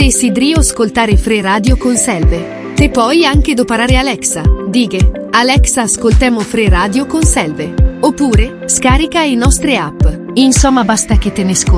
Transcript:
Desidero ascoltare Free Radio con Selve. Te puoi anche doparare Alexa. Dighe, Alexa ascoltemo Free Radio con Selve. Oppure, scarica i nostre app. Insomma basta che te ne